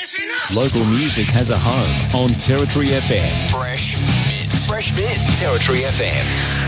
Local music has a home on Territory FM. Fresh Mint. Fresh Mint. Territory FM.